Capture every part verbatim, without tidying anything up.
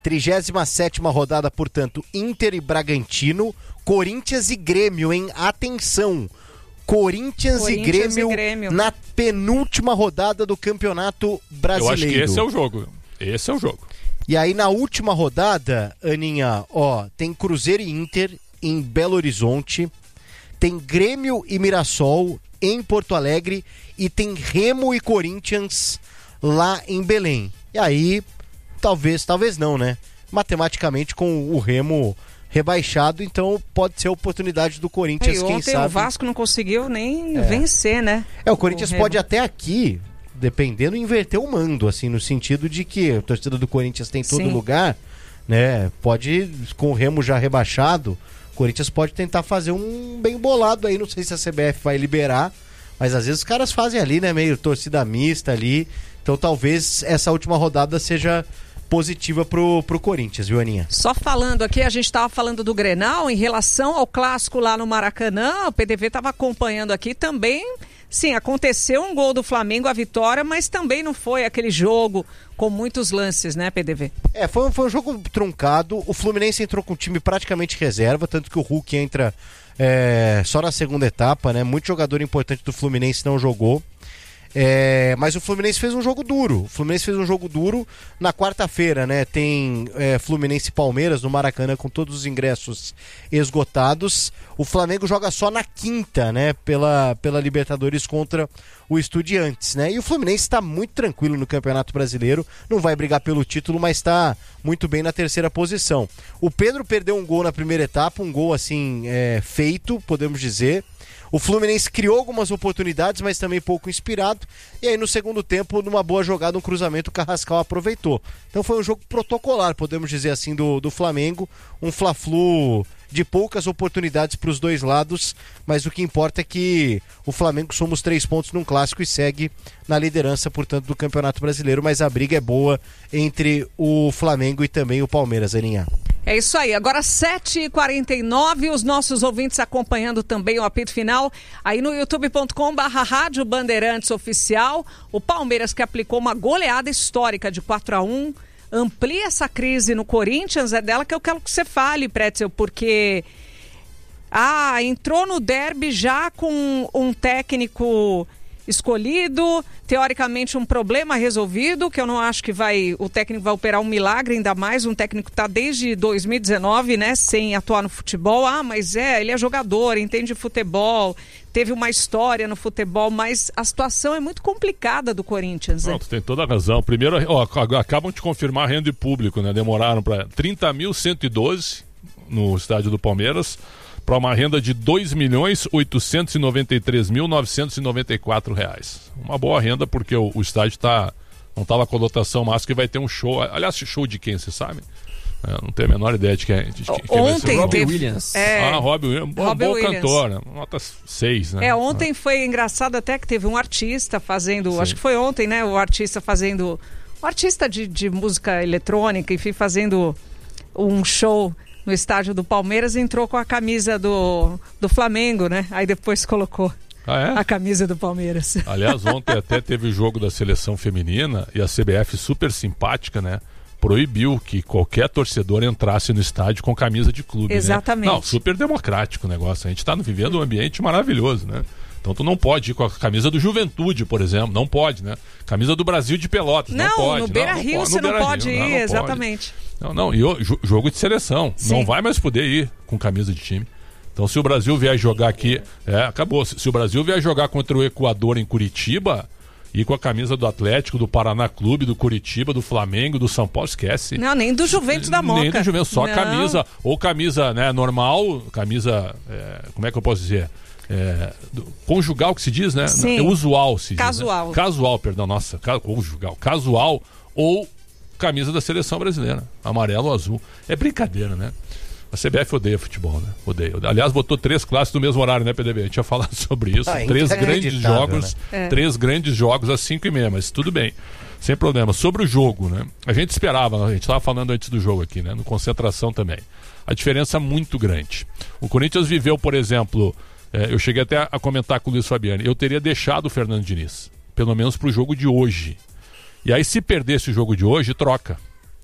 trigésima sétima rodada, portanto, Inter e Bragantino, Corinthians e Grêmio, hein? Atenção! Corinthians, Corinthians e, Grêmio e Grêmio na penúltima rodada do Campeonato Brasileiro. Eu acho que esse é o jogo. Esse é o jogo. E aí, na última rodada, Aninha, ó, tem Cruzeiro e Inter em Belo Horizonte, tem Grêmio e Mirassol em Porto Alegre e tem Remo e Corinthians lá em Belém. E aí, talvez, talvez não, né? Matematicamente, com o Remo rebaixado, então pode ser a oportunidade do Corinthians, e quem ontem sabe. O Vasco não conseguiu nem É. vencer, né? É, o Corinthians o pode até aqui, dependendo, inverter o mando, assim, no sentido de que a torcida do Corinthians tem todo Sim. lugar, né? Pode, com o Remo já rebaixado, o Corinthians pode tentar fazer um bem bolado aí, não sei se a C B F vai liberar, mas às vezes os caras fazem ali, né, meio torcida mista ali, então talvez essa última rodada seja positiva pro, pro Corinthians, viu, Aninha? Só falando aqui, a gente estava falando do Grenal, em relação ao clássico lá no Maracanã, o P D V estava acompanhando aqui também. Sim, aconteceu um gol do Flamengo, a vitória, mas também não foi aquele jogo com muitos lances, né, P D V? É, foi, foi um jogo truncado. O Fluminense entrou com o time praticamente reserva, tanto que o Hulk entra é, só na segunda etapa, né? Muito jogador importante do Fluminense não jogou. É, mas o Fluminense fez um jogo duro. O Fluminense fez um jogo duro na quarta-feira, né? Tem é, Fluminense e Palmeiras no Maracanã com todos os ingressos esgotados. O Flamengo joga só na quinta, né? Pela, pela Libertadores contra o Estudiantes, né? E o Fluminense está muito tranquilo no Campeonato Brasileiro. Não vai brigar pelo título, mas está muito bem na terceira posição. O Pedro perdeu um gol na primeira etapa, um gol assim é, feito, podemos dizer. O Fluminense criou algumas oportunidades, mas também pouco inspirado. E aí no segundo tempo, numa boa jogada, um cruzamento, o Carrascal aproveitou. Então foi um jogo protocolar, podemos dizer assim, do, do Flamengo. Um Fla-Flu de poucas oportunidades para os dois lados, mas o que importa é que o Flamengo soma os três pontos num clássico e segue na liderança, portanto, do Campeonato Brasileiro, mas a briga é boa entre o Flamengo e também o Palmeiras, Aninha. É isso aí, agora sete e quarenta e nove, os nossos ouvintes acompanhando também o apito final, aí no youtube ponto com barra Rádio Bandeirantes Oficial, o Palmeiras que aplicou uma goleada histórica de quatro a um, amplia essa crise no Corinthians, é dela que eu quero que você fale, Pretzel, porque ah, entrou no derby já com um técnico escolhido, teoricamente um problema resolvido, que eu não acho que vai, o técnico vai operar um milagre, ainda mais um técnico que está desde dois mil e dezenove, né, sem atuar no futebol. Ah, mas é, ele é jogador, entende futebol, teve uma história no futebol, mas a situação é muito complicada do Corinthians. Não, né? tu tem toda a razão. Primeiro, ó, acabam de confirmar a renda de público, né, demoraram para trinta mil cento e doze no estádio do Palmeiras, para uma renda de dois milhões oitocentos e noventa e três mil novecentos e noventa e quatro reais. Uma boa renda porque o, o estádio tá, não estava com a lotação máxima, que vai ter um show. Aliás, show de quem, você sabe? É, não tenho a menor ideia de quem, de, de quem ontem vai ser. Robbie teve... Williams. É... Ah, Robbie Williams. Bom, Robbie bom Williams. cantor, né? Nota seis, né? É, ontem foi engraçado até que teve um artista fazendo, Sim. acho que foi ontem, né? O artista fazendo, um artista de, de música eletrônica, enfim, fazendo um show no estádio do Palmeiras, entrou com a camisa do, do Flamengo, né? Aí depois colocou Ah, é? a camisa do Palmeiras. Aliás, ontem até teve o jogo da seleção feminina e a C B F, super simpática, né? Proibiu que qualquer torcedor entrasse no estádio com camisa de clube. Exatamente. Né? Não, super democrático o negócio. A gente está vivendo um ambiente maravilhoso, né? Então tu não pode ir com a camisa do Juventude, por exemplo. Não pode, né? Camisa do Brasil de Pelotas. Não, Não, pode. no Beira-Rio não, você não Beira-Rio, pode ir, não, não exatamente. Pode. Não, não, e o, jogo de seleção. Sim. Não vai mais poder ir com camisa de time. Então se o Brasil vier jogar aqui, é, acabou. Se, se o Brasil vier jogar contra o Equador em Curitiba, ir com a camisa do Atlético, do Paraná Clube, do Curitiba, do Flamengo, do São Paulo, esquece. Não, nem do Juventus da Moca. Nem do Juventus, só Não. camisa, ou camisa, né, normal, camisa, é, como é que eu posso dizer? É, do, conjugal que se diz, né? Sim. É usual se diz. Casual. Né? Casual, perdão, nossa, ca, conjugal. Casual ou camisa da seleção brasileira, amarelo ou azul. É brincadeira, né? A C B F odeia futebol, né? Odeia. Aliás, botou três classes no mesmo horário, né, P D B? A gente ia falar sobre isso. Ah, três grandes jogos, né? É. três grandes jogos às cinco e meia, mas tudo bem. Sem problema. Sobre o jogo, né? A gente esperava, a gente estava falando antes do jogo aqui, né? No Concentração também. A diferença é muito grande. O Corinthians viveu, por exemplo, é, eu cheguei até a comentar com o Luiz Fabiani, eu teria deixado o Fernando Diniz, pelo menos para o jogo de hoje. E aí, se perdesse o jogo de hoje, troca.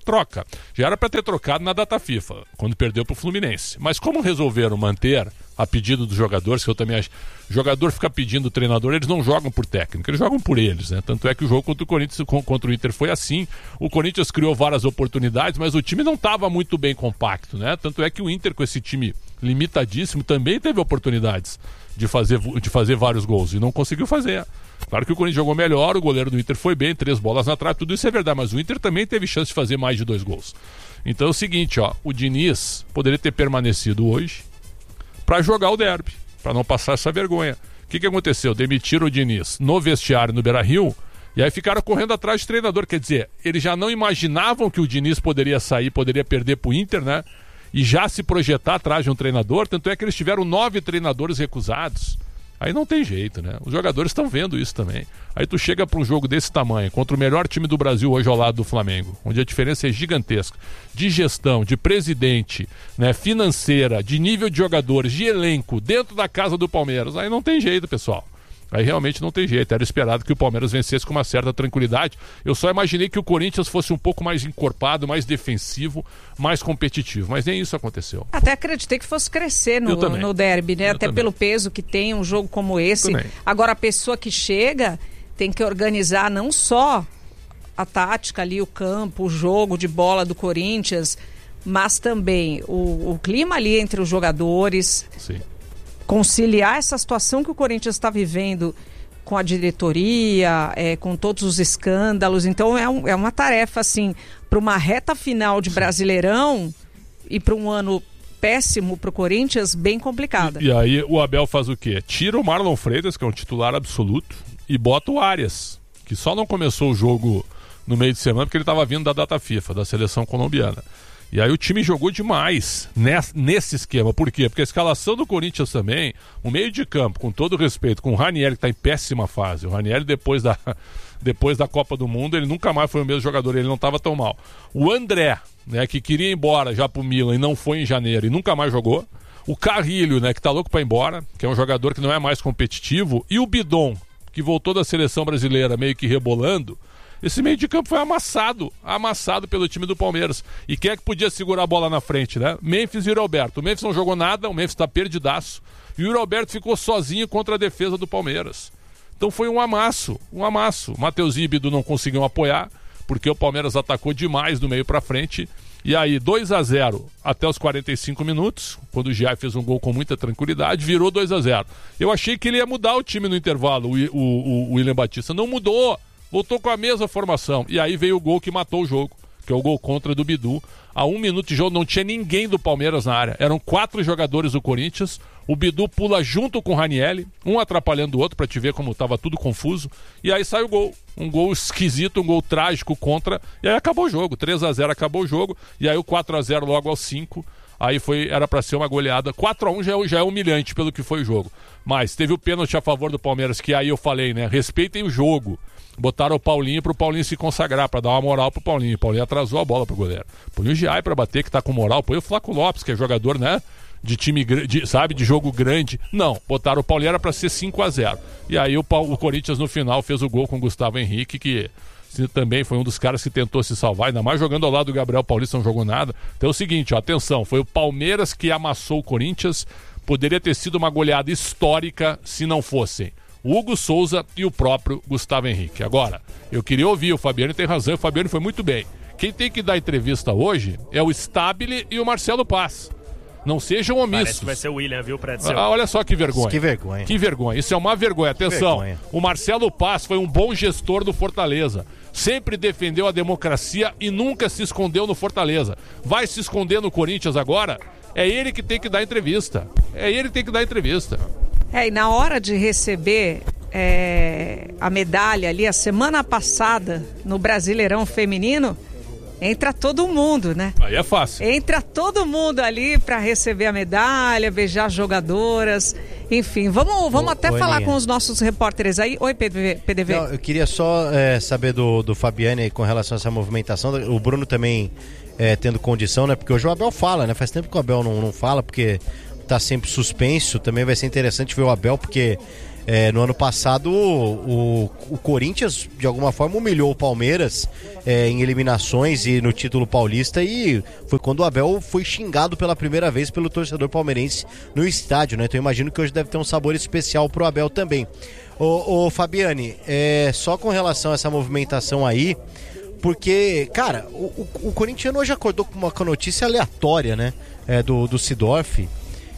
troca. Já era para ter trocado na data FIFA, quando perdeu para o Fluminense. Mas como resolveram manter a pedido dos jogadores, que eu também acho, o jogador fica pedindo o treinador, eles não jogam por técnico, eles jogam por eles, né? Tanto é que o jogo contra o Corinthians, contra o Inter foi assim. O Corinthians criou várias oportunidades, mas o time não estava muito bem compacto, né? Tanto é que o Inter, com esse time limitadíssimo, também teve oportunidades de fazer, de fazer vários gols e não conseguiu fazer. Claro que o Corinthians jogou melhor, o goleiro do Inter foi bem, três bolas na trave, tudo isso é verdade, mas o Inter também teve chance de fazer mais de dois gols. Então é o seguinte, ó, o Diniz poderia ter permanecido hoje para jogar o derby, para não passar essa vergonha. O que, que aconteceu? Demitiram o Diniz no vestiário no Beira-Rio e aí ficaram correndo atrás do treinador. Quer dizer, eles já não imaginavam que o Diniz poderia sair, poderia perder pro Inter, né? E já se projetar atrás de um treinador, tanto é que eles tiveram nove treinadores recusados. Aí não tem jeito, né? Os jogadores estão vendo isso também. Aí tu chega para um jogo desse tamanho, contra o melhor time do Brasil hoje ao lado do Flamengo, onde a diferença é gigantesca, de gestão, de presidente, né, financeira, de nível de jogadores, de elenco, dentro da casa do Palmeiras. Aí não tem jeito, pessoal. Aí realmente não tem jeito. Era esperado que o Palmeiras vencesse com uma certa tranquilidade. Eu só imaginei que o Corinthians fosse um pouco mais encorpado, mais defensivo, mais competitivo. Mas nem isso aconteceu. Até acreditei que fosse crescer no, no derby, né? Eu Até também. Pelo peso que tem um jogo como esse. Agora a pessoa que chega tem que organizar não só a tática ali, o campo, o jogo de bola do Corinthians, mas também o, o clima ali entre os jogadores. Sim. Conciliar essa situação que o Corinthians está vivendo com a diretoria, é, com todos os escândalos. Então é, um, é uma tarefa, assim, para uma reta final de Brasileirão e para um ano péssimo para o Corinthians, bem complicada. E, e aí o Abel faz o quê? Tira o Marlon Freitas, que é um titular absoluto, e bota o Arias, que só não começou o jogo no meio de semana porque ele estava vindo da data FIFA, da seleção colombiana. E aí o time jogou demais nesse esquema. Por quê? Porque a escalação do Corinthians também, o meio de campo, com todo respeito, com o Ranieri, que está em péssima fase. O Ranieri, depois da, depois da Copa do Mundo, ele nunca mais foi o mesmo jogador, ele não estava tão mal. O André, né, que queria ir embora já pro Milan e não foi em janeiro e nunca mais jogou. O Carrilho, né, que tá louco para ir embora, que é um jogador que não é mais competitivo. E o Bidon, que voltou da seleção brasileira meio que rebolando. Esse meio de campo foi amassado, amassado pelo time do Palmeiras. E quem é que podia segurar a bola na frente, né? Memphis e o Roberto. O Memphis não jogou nada, o Memphis tá perdidaço. E o Roberto ficou sozinho contra a defesa do Palmeiras. Então foi um amasso, um amasso. O Matheus e Ibido não conseguiam apoiar, porque o Palmeiras atacou demais do meio pra frente. E aí, dois a zero até os quarenta e cinco minutos, quando o Giai fez um gol com muita tranquilidade, virou dois a zero. Eu achei que ele ia mudar o time no intervalo, o, o, o, o William Batista. Não mudou. Voltou com a mesma formação. E aí veio o gol que matou o jogo, que é o gol contra do Bidu. A um minuto de jogo não tinha ninguém do Palmeiras na área. Eram quatro jogadores do Corinthians. O Bidu pula junto com o Ranieri, um atrapalhando o outro, pra te ver como estava tudo confuso. E aí sai o gol. Um gol esquisito, um gol trágico contra. E aí acabou o jogo. três a zero acabou o jogo. E aí o quatro a zero logo aos cinco. Aí foi, era pra ser uma goleada. quatro a um já é, já é humilhante pelo que foi o jogo. Mas teve o pênalti a favor do Palmeiras, que aí eu falei, né? Respeitem o jogo. Botaram o Paulinho pro Paulinho se consagrar, pra dar uma moral pro Paulinho. O Paulinho atrasou a bola pro goleiro. Põe o Giai pra bater, que tá com moral. Põe o Flaco Lopes, que é jogador, né? De time, de, sabe, de jogo grande. Não, botaram o Paulinho, era pra ser cinco a zero. E aí o, o Corinthians no final fez o gol com o Gustavo Henrique, que também foi um dos caras que tentou se salvar, ainda mais jogando ao lado do Gabriel Paulista, não jogou nada. Então é o seguinte, ó, atenção, foi o Palmeiras que amassou o Corinthians. Poderia ter sido uma goleada histórica se não fossem o Hugo Souza e o próprio Gustavo Henrique. Agora, eu queria ouvir, o Fabiano tem razão, o Fabiano foi muito bem. Quem tem que dar entrevista hoje é o Stabile e o Marcelo Paz. Não sejam omissos. Parece que vai ser o William, viu, Predson? Ah, olha só que vergonha. Que vergonha. Que vergonha. Isso é uma vergonha. Atenção, vergonha. O Marcelo Paz foi um bom gestor do Fortaleza. Sempre defendeu a democracia e nunca se escondeu no Fortaleza. Vai se esconder no Corinthians agora? É ele que tem que dar entrevista. É ele que tem que dar entrevista. É, e na hora de receber é, a medalha ali, a semana passada, no Brasileirão Feminino, entra todo mundo, né? Aí é fácil. Entra todo mundo ali para receber a medalha, beijar as jogadoras, enfim. Vamos, vamos Ô, até ô, falar Aninha. com os nossos repórteres aí. Oi, P D V. Não, eu queria só é, saber do, do Fabiane aí com relação a essa movimentação. O Bruno também é, tendo condição, né? Porque hoje o Abel fala, né? Faz tempo que o Abel não, não fala, porque tá sempre suspenso. Também vai ser interessante ver o Abel, porque é, no ano passado o, o, o Corinthians de alguma forma humilhou o Palmeiras é, em eliminações e no título paulista, e foi quando o Abel foi xingado pela primeira vez pelo torcedor palmeirense no estádio, né? Então eu imagino que hoje deve ter um sabor especial pro Abel também. Ô, ô Fabiane, é, só com relação a essa movimentação aí, porque, cara, o, o, o corintiano hoje acordou com uma, com uma notícia aleatória, né? É, do, do Seedorf.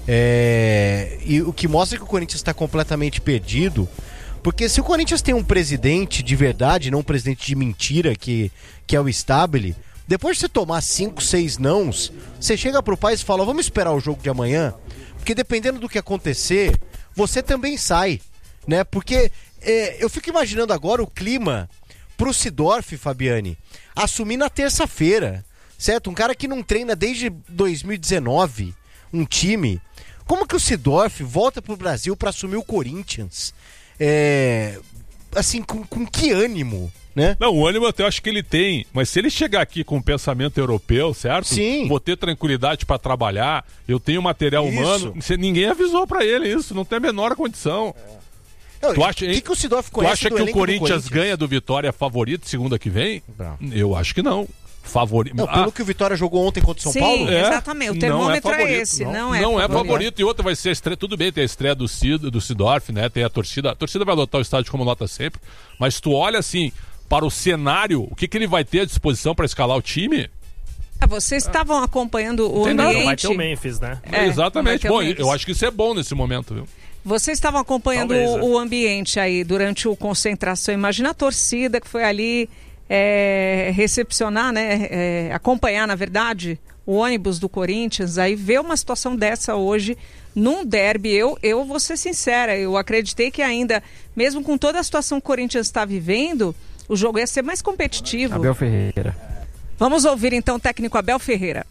É, e o que mostra que o Corinthians está completamente perdido, porque se o Corinthians tem um presidente de verdade, não um presidente de mentira, que, que é o Stabile, depois de você tomar cinco, seis nãos, você chega pro pai e fala, vamos esperar o jogo de amanhã, porque dependendo do que acontecer, você também sai, né? Porque é, eu fico imaginando agora o clima pro Seedorf, Fabiane, assumir na terça-feira, certo? Um cara que não treina desde dois mil e dezenove, um time. Como que o Seedorf volta pro Brasil para assumir o Corinthians? É, assim, com, com que ânimo, né? Não, o ânimo até eu acho que ele tem, mas se ele chegar aqui com um pensamento europeu, certo? Sim. Vou ter tranquilidade para trabalhar, eu tenho material Isso. humano, ninguém avisou para ele isso, não tem a menor condição. Não, tu acha, que hein? que o Seedorf tu acha do que o elenco do Corinthians, Corinthians ganha do Vitória favorito segunda que vem? Não. Eu acho que não. Favorito. Não, pelo ah, que o Vitória jogou ontem contra o São sim, Paulo? É, exatamente, o termômetro é, é esse, não, não é Não favorito. é favorito, e outra vai ser a estreia, tudo bem, tem a estreia do Cid, do Seedorf, né, tem a torcida, a torcida vai lotar o estádio como lota sempre, mas tu olha assim, para o cenário, o que, que ele vai ter à disposição para escalar o time? Ah, vocês estavam acompanhando o tem ambiente... Não vai ter o Memphis, né? É, exatamente, bom, Memphis. Eu acho que isso é bom nesse momento, viu? Vocês estavam acompanhando Talvez, o, né? o ambiente aí durante o concentração. Imagina a torcida que foi ali é, recepcionar, né? É, acompanhar, na verdade, o ônibus do Corinthians. Aí ver uma situação dessa hoje num derby. Eu, eu vou ser sincera, eu acreditei que ainda, mesmo com toda a situação que o Corinthians está vivendo, o jogo ia ser mais competitivo. Abel Ferreira. Vamos ouvir então o técnico Abel Ferreira.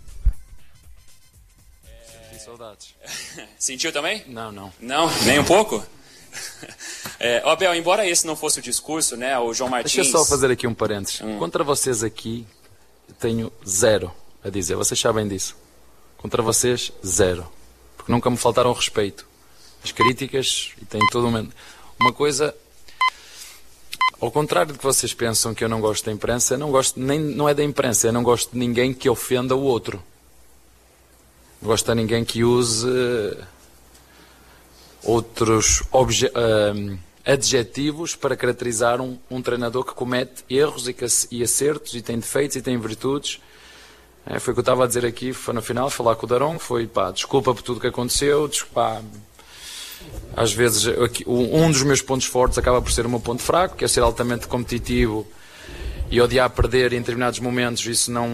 Saudades. Sentiu também? Não, não. Não? Nem um pouco? É, ó, Abel, embora esse não fosse o discurso, né, o João Martins... Deixa eu só fazer aqui um parênteses. Hum. Contra vocês aqui, eu tenho zero a dizer. Vocês sabem disso. Contra vocês, zero. Porque nunca me faltaram respeito. As críticas, e tem tudo uma... Uma coisa... Ao contrário do que vocês pensam que eu não gosto da imprensa, eu não gosto nem... Não é da imprensa, eu não gosto de ninguém que ofenda o outro. Não gosto de ninguém que use uh, outros obje uh, adjetivos para caracterizar um, um treinador que comete erros e, que, e acertos e tem defeitos e tem virtudes. É, foi o que eu estava a dizer aqui, foi no final, falar com o Darão, foi pá, desculpa por tudo que aconteceu, desculpa, às vezes aqui, um dos meus pontos fortes acaba por ser o meu ponto fraco, que é ser altamente competitivo e odiar perder em determinados momentos, isso não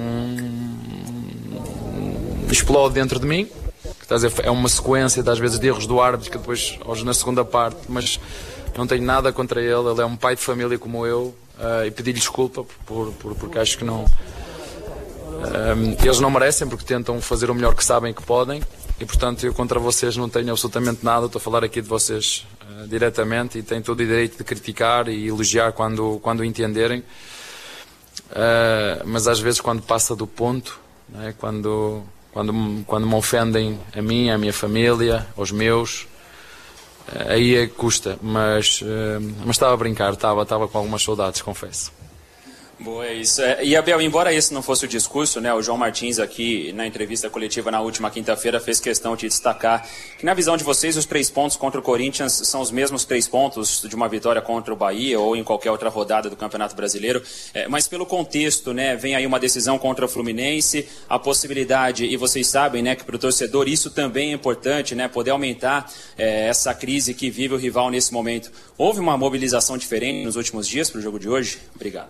explode dentro de mim. Estás a dizer, é uma sequência de, às vezes, de erros do árbitro que depois, hoje na segunda parte, mas não tenho nada contra ele, ele é um pai de família como eu, uh, e pedi-lhe desculpa por, por, porque acho que não um, eles não merecem, porque tentam fazer o melhor que sabem que podem, e portanto eu contra vocês não tenho absolutamente nada. Estou a falar aqui de vocês uh, diretamente, e tenho todo o direito de criticar e elogiar quando, quando o entenderem, uh, mas às vezes quando passa do ponto, né, quando Quando, quando me ofendem a mim, à minha família, aos meus, aí é que custa. Mas, mas estava a brincar, estava, estava com algumas saudades, confesso. Boa, é isso. E, Abel, embora esse não fosse o discurso, né, o João Martins aqui na entrevista coletiva na última quinta-feira fez questão de destacar que, na visão de vocês, os três pontos contra o Corinthians são os mesmos três pontos de uma vitória contra o Bahia ou em qualquer outra rodada do Campeonato Brasileiro, é, mas pelo contexto, né, vem aí uma decisão contra o Fluminense, a possibilidade, e vocês sabem, né, que para o torcedor isso também é importante, né, poder aumentar é, essa crise que vive o rival nesse momento. Houve uma mobilização diferente nos últimos dias para o jogo de hoje? Obrigado.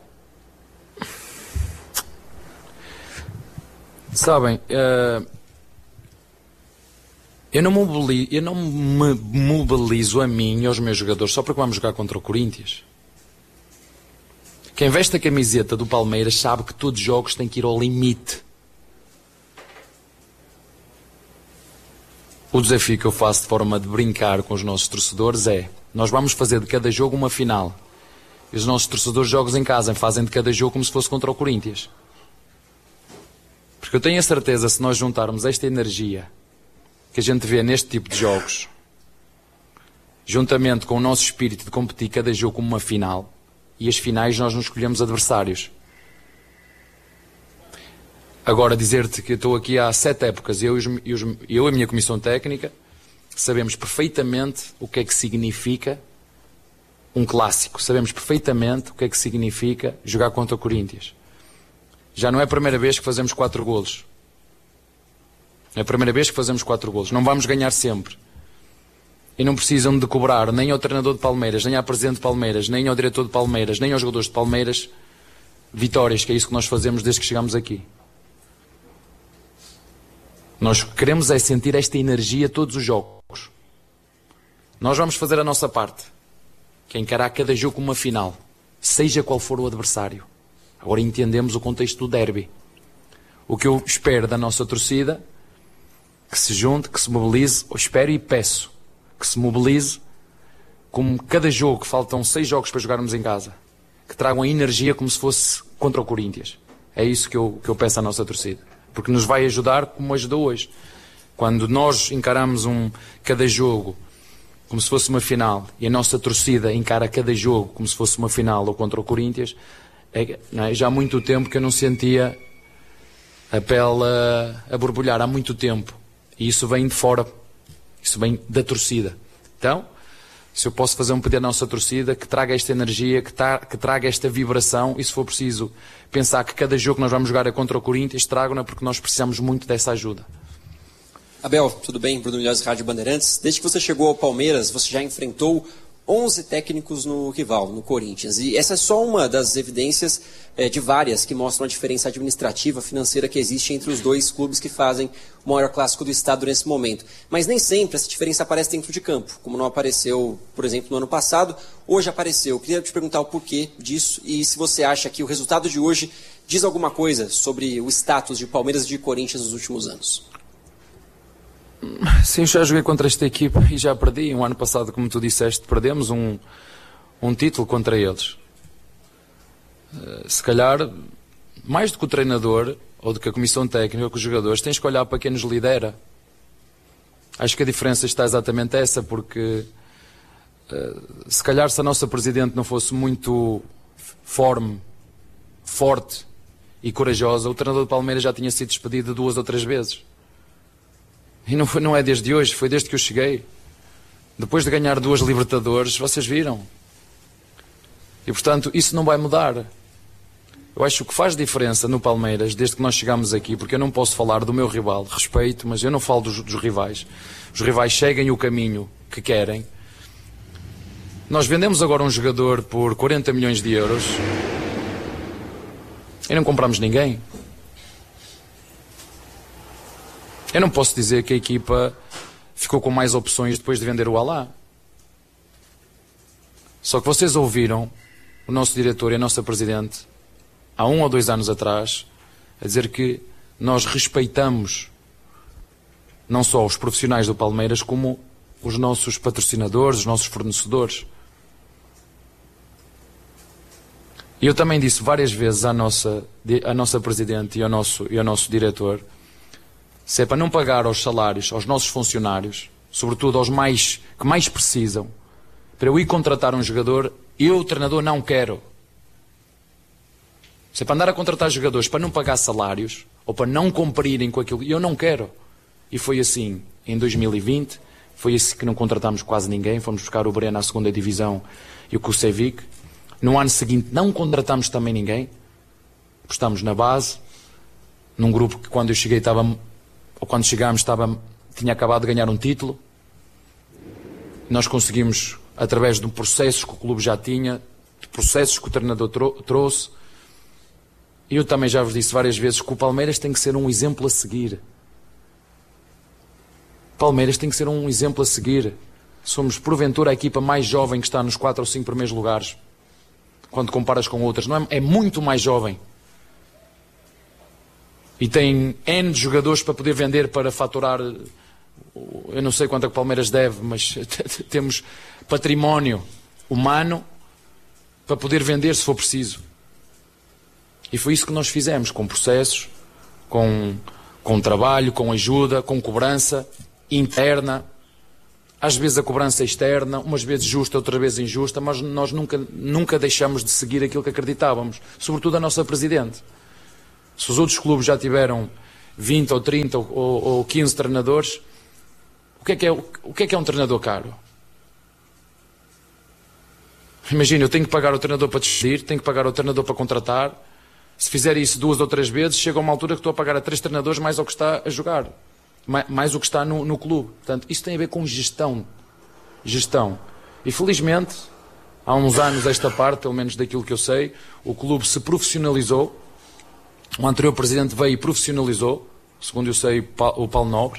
Sabem, uh, eu, não mobilizo, eu não me mobilizo a mim e aos meus jogadores só porque vamos jogar contra o Corinthians. Quem veste a camiseta do Palmeiras sabe que todos os jogos têm que ir ao limite. O desafio que eu faço de forma de brincar com os nossos torcedores é: nós vamos fazer de cada jogo uma final. E os nossos torcedores, jogos em casa, fazem de cada jogo como se fosse contra o Corinthians. Porque eu tenho a certeza, se nós juntarmos esta energia que a gente vê neste tipo de jogos, juntamente com o nosso espírito de competir cada jogo como uma final, e as finais nós não escolhemos adversários. Agora, dizer-te que eu estou aqui há sete épocas, eu e, os, e, os, eu e a minha comissão técnica sabemos perfeitamente o que é que significa um clássico. Sabemos perfeitamente o que é que significa jogar contra o Corinthians. Já não é a primeira vez que fazemos quatro golos. É a primeira vez que fazemos quatro golos. Não vamos ganhar sempre. E não precisam de cobrar nem ao treinador de Palmeiras, nem ao presidente de Palmeiras, nem ao diretor de Palmeiras, nem aos jogadores de Palmeiras vitórias, que é isso que nós fazemos desde que chegamos aqui. Nós queremos é sentir esta energia todos os jogos. Nós vamos fazer a nossa parte, que é encarar cada jogo como uma final, seja qual for o adversário. Agora entendemos o contexto do derby. O que eu espero da nossa torcida, que se junte, que se mobilize, eu espero e peço que se mobilize, como cada jogo, que faltam seis jogos para jogarmos em casa, que tragam a energia como se fosse contra o Corinthians. É isso que eu, que eu peço à nossa torcida. Porque nos vai ajudar como ajudou hoje. Quando nós encaramos um, cada jogo como se fosse uma final, e a nossa torcida encara cada jogo como se fosse uma final ou contra o Corinthians, é, não é, já há muito tempo que eu não sentia a pele a, a borbulhar, há muito tempo. E isso vem de fora, isso vem da torcida. Então, se eu posso fazer um pedido à nossa torcida, que traga esta energia, que, tra que traga esta vibração, e se for preciso pensar que cada jogo que nós vamos jogar é contra o Corinthians, tragam-na, porque nós precisamos muito dessa ajuda. Abel, tudo bem? Bruno Milhões, Rádio Bandeirantes. Desde que você chegou ao Palmeiras, você já enfrentou onze técnicos no rival, no Corinthians. E essa é só uma das evidências é, de várias que mostram a diferença administrativa, financeira que existe entre os dois clubes que fazem o maior clássico do estado nesse momento. Mas nem sempre essa diferença aparece dentro de campo, como não apareceu, por exemplo, no ano passado. Hoje apareceu. Eu queria te perguntar o porquê disso e se você acha que o resultado de hoje diz alguma coisa sobre o status de Palmeiras e de Corinthians nos últimos anos. Sim, eu já joguei contra esta equipa e já perdi. Um ano passado, como tu disseste, perdemos um, um título contra eles. Se calhar, mais do que o treinador ou do que a comissão técnica ou que os jogadores, tens que olhar para quem nos lidera. Acho que a diferença está exatamente essa, porque se calhar se a nossa presidente não fosse muito forme, forte e corajosa, o treinador do Palmeiras já tinha sido despedido duas ou três vezes. E não, foi, não é desde hoje, foi desde que eu cheguei. Depois de ganhar duas Libertadores, vocês viram. E portanto, isso não vai mudar. Eu acho que o que faz diferença no Palmeiras, desde que nós chegamos aqui, porque eu não posso falar do meu rival, respeito, mas eu não falo dos, dos rivais. Os rivais seguem o caminho que querem. Nós vendemos agora um jogador por quarenta milhões de euros e não compramos ninguém. Eu não posso dizer que a equipa ficou com mais opções depois de vender o Alá. Só que vocês ouviram o nosso diretor e a nossa presidente há um ou dois anos atrás a dizer que nós respeitamos não só os profissionais do Palmeiras como os nossos patrocinadores, os nossos fornecedores. E eu também disse várias vezes à nossa, à nossa presidente e ao nosso, e ao nosso diretor, se é para não pagar aos salários, aos nossos funcionários, sobretudo aos mais, que mais precisam, para eu ir contratar um jogador, eu, o treinador, não quero. Se é para andar a contratar jogadores para não pagar salários, ou para não cumprirem com aquilo, eu não quero. E foi assim em dois mil e vinte, foi assim que não contratámos quase ninguém, fomos buscar o Breno à segunda divisão e o Kusevic. No ano seguinte não contratámos também ninguém, apostámos na base, num grupo que quando eu cheguei estava... ou quando chegámos estava, tinha acabado de ganhar um título. Nós conseguimos, através de processos que o clube já tinha, de processos que o treinador trou trouxe, e eu também já vos disse várias vezes que o Palmeiras tem que ser um exemplo a seguir. O Palmeiras tem que ser um exemplo a seguir. Somos, porventura, a equipa mais jovem que está nos quatro ou cinco primeiros lugares, quando comparas com outras. Não é, é muito mais jovem. E tem N de jogadores para poder vender, para faturar, eu não sei quanto é que o Palmeiras deve, mas temos património humano para poder vender se for preciso. E foi isso que nós fizemos, com processos, com, com trabalho, com ajuda, com cobrança. interna, às vezes a cobrança é externa, umas vezes justa, outras vezes injusta, mas nós nunca, nunca deixamos de seguir aquilo que acreditávamos, sobretudo a nossa Presidente. Se os outros clubes já tiveram vinte ou trinta ou, ou quinze treinadores, o que é que é, o que é que é um treinador caro? Imagina, eu tenho que pagar o treinador para despedir, tenho que pagar o treinador para contratar. Se fizer isso duas ou três vezes, chega a uma altura que estou a pagar a três treinadores mais o que está a jogar, mais, mais o que está no, no clube. Portanto, isso tem a ver com gestão. Gestão. E felizmente, há uns anos esta parte, pelo menos daquilo que eu sei, o clube se profissionalizou. O anterior presidente veio e profissionalizou, segundo eu sei, o Paulo Nobre.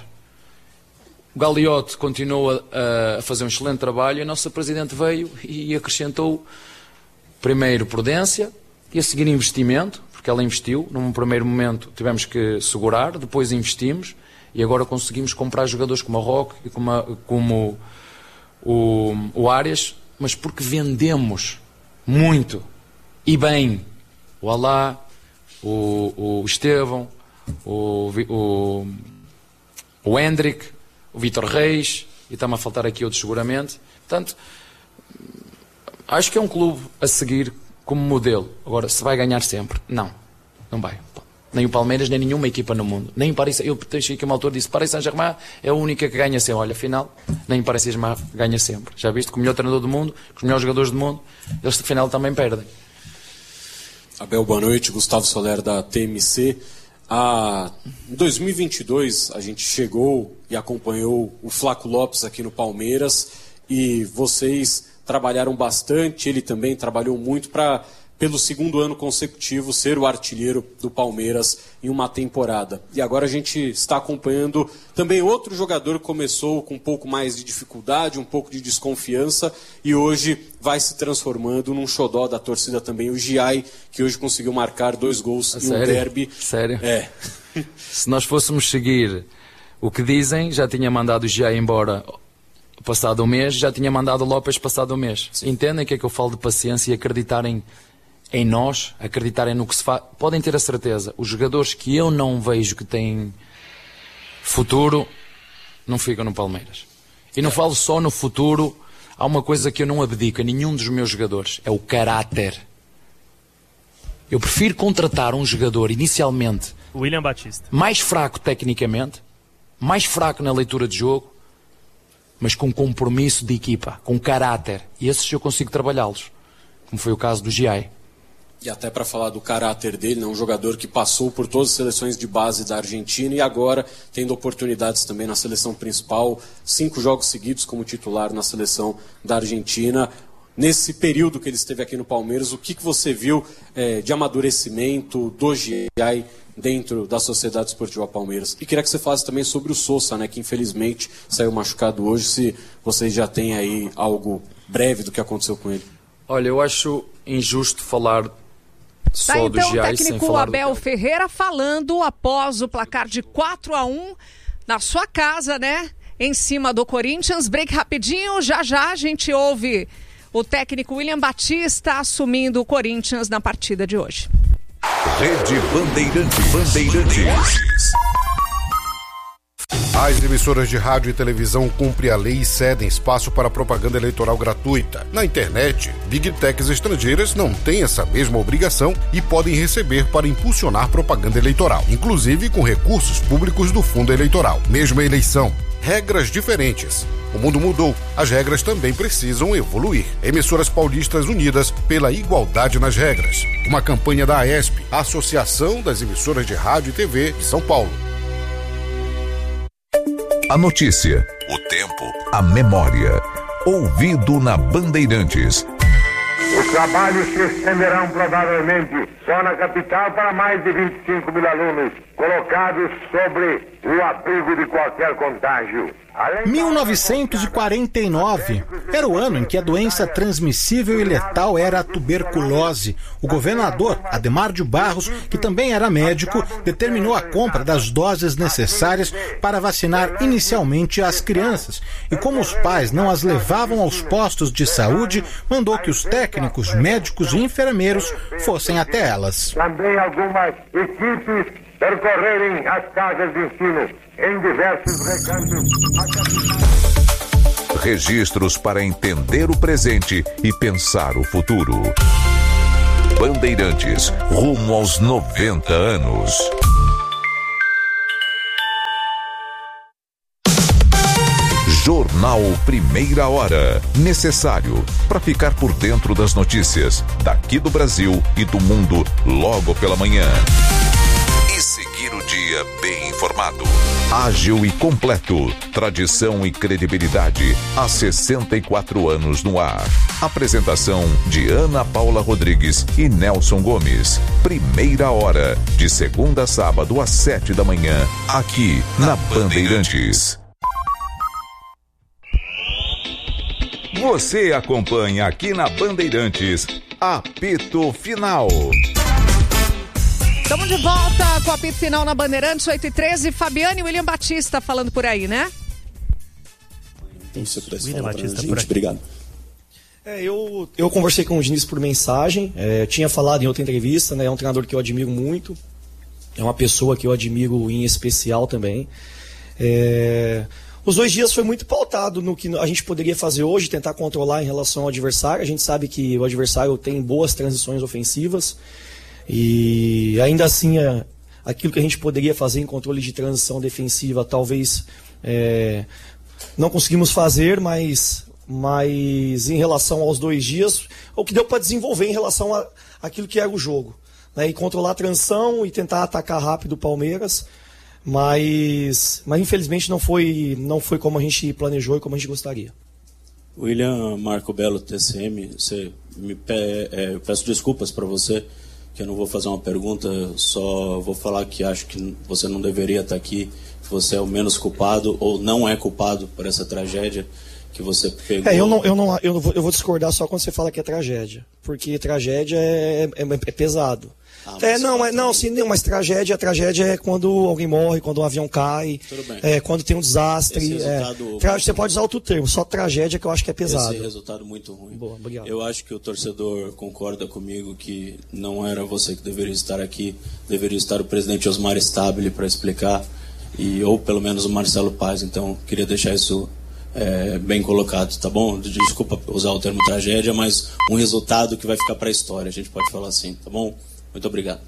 O Gagliotti continua a fazer um excelente trabalho e a nossa Presidente veio e acrescentou, primeiro, prudência e a seguir investimento, porque ela investiu. Num primeiro momento tivemos que segurar, depois investimos e agora conseguimos comprar jogadores como a Roque e como, a, como o, o Arias, mas porque vendemos muito e bem o Alá, o, o Estevão, o, o, o Hendrick, o Vítor Reis, e está-me a faltar aqui outros seguramente. Portanto, acho que é um clube a seguir como modelo. Agora, se vai ganhar sempre? Não, não vai. Nem o Palmeiras, nem nenhuma equipa no mundo. Nem o Paris, eu deixei aqui uma altura disse, Paris Saint-Germain é a única que ganha sempre. Olha, afinal, nem o Paris Saint-Germain ganha sempre. Já viste, com o melhor treinador do mundo, com os melhores jogadores do mundo, eles, afinal, também perdem. Abel, boa noite. Gustavo Soler, da T M C. Ah, em dois mil e vinte e dois, a gente chegou e acompanhou o Flaco Lopes aqui no Palmeiras e vocês trabalharam bastante, ele também trabalhou muito para, pelo segundo ano consecutivo, ser o artilheiro do Palmeiras em uma temporada. E agora a gente está acompanhando também outro jogador que começou com um pouco mais de dificuldade, um pouco de desconfiança e hoje vai se transformando num xodó da torcida também, o Giai, que hoje conseguiu marcar dois gols em um derby. Sério? É. Se nós fôssemos seguir o que dizem, já tinha mandado o Giai embora passado um mês, já tinha mandado o Lopes passado um mês. Sim. Entendem que é que eu falo de paciência e acreditarem em nós, acreditarem no que se faz. Podem ter a certeza, os jogadores que eu não vejo que têm futuro, não ficam no Palmeiras. E não falo só no futuro, há uma coisa que eu não abdico a nenhum dos meus jogadores, é o caráter. Eu prefiro contratar um jogador inicialmente William Batista mais fraco tecnicamente, mais fraco na leitura de jogo, mas com compromisso de equipa, com caráter. E esses eu consigo trabalhá-los, como foi o caso do Giai. E até para falar do caráter dele, né, um jogador que passou por todas as seleções de base da Argentina e agora tendo oportunidades também na seleção principal, cinco jogos seguidos como titular na seleção da Argentina. Nesse período que ele esteve aqui no Palmeiras, o que, que você viu é, de amadurecimento do Giai dentro da Sociedade Esportiva Palmeiras? E queria que você falasse também sobre o Sousa, né, que infelizmente saiu machucado hoje, se vocês já têm aí algo breve do que aconteceu com ele. Olha, eu acho injusto falar só tá, do então, Giai o sem técnico falar Abel do... Ferreira falando após o placar de quatro a um na sua casa, né? Em cima do Corinthians. Break rapidinho, já já a gente ouve o técnico William Batista assumindo o Corinthians na partida de hoje. Rede Bandeirantes. Bandeirantes. As emissoras de rádio e televisão cumprem a lei e cedem espaço para propaganda eleitoral gratuita. Na internet, Big Techs estrangeiras não têm essa mesma obrigação e podem receber para impulsionar propaganda eleitoral, inclusive com recursos públicos do fundo eleitoral. Mesma eleição, regras diferentes. O mundo mudou, as regras também precisam evoluir. Emissoras paulistas unidas pela igualdade nas regras. Uma campanha da AESP, Associação das Emissoras de Rádio e T V de São Paulo. A notícia, o tempo, a memória. Ouvido na Bandeirantes. Os trabalhos se estenderão provavelmente só na capital para mais de vinte e cinco mil alunos colocados sobre o abrigo de qualquer contágio. mil novecentos e quarenta e nove era o ano em que a doença transmissível e letal era a tuberculose. O governador Ademar de Barros, que também era médico, determinou a compra das doses necessárias para vacinar inicialmente as crianças. E como os pais não as levavam aos postos de saúde, mandou que os técnicos, médicos e enfermeiros fossem até elas. Também algumas equipes percorrerem as casas de ensino em diversos recantos. Registros para entender o presente e pensar o futuro. Bandeirantes, rumo aos noventa anos. Jornal Primeira Hora. Necessário para ficar por dentro das notícias daqui do Brasil e do mundo logo pela manhã. E seguir o dia bem informado. Ágil e completo. Tradição e credibilidade há sessenta e quatro anos no ar. Apresentação de Ana Paula Rodrigues e Nelson Gomes. Primeira Hora. De segunda a sábado às sete da manhã. Aqui na Bandeirantes. Você acompanha aqui na Bandeirantes, Apito Final. Estamos de volta com o Apito Final na Bandeirantes, oito e treze. Fabiane e William Batista falando por aí, né? Isso, William Batista, gente, obrigado. É, eu, eu conversei com o Diniz por mensagem, é, tinha falado em outra entrevista, né? É um treinador que eu admiro muito, é uma pessoa que eu admiro em especial também. É... Os dois dias foi muito pautado no que a gente poderia fazer hoje, tentar controlar em relação ao adversário. A gente sabe que o adversário tem boas transições ofensivas e ainda assim é, aquilo que a gente poderia fazer em controle de transição defensiva talvez é, não conseguimos fazer, mas, mas em relação aos dois dias, o que deu para desenvolver em relação a aquilo que era o jogo, né, e controlar a transição e tentar atacar rápido o Palmeiras. Mas, mas infelizmente não foi, não foi como a gente planejou e como a gente gostaria. William Marco Belo, T C M, você me pe... é, eu peço desculpas para você, que eu não vou fazer uma pergunta, só vou falar que acho que você não deveria estar aqui, que você é o menos culpado ou não é culpado por essa tragédia que você pegou. É, eu, não, eu, não, eu, não vou, eu vou discordar só quando você fala que é tragédia, porque tragédia é, é, é pesado. Ah, é, não, mas, não, sim, não, mas tragédia, tragédia é quando alguém morre, quando um avião cai, é, quando tem um desastre. É, você pode usar outro termo, só tragédia que eu acho que é pesado. Esse resultado muito ruim. Boa, obrigado. Eu acho que o torcedor concorda comigo que não era você que deveria estar aqui, deveria estar o presidente Osmar Stabile para explicar, e, ou pelo menos o Marcelo Paz, então queria deixar isso é, bem colocado, tá bom? Desculpa usar o termo tragédia, mas um resultado que vai ficar para a história, a gente pode falar assim, tá bom? Muito obrigado.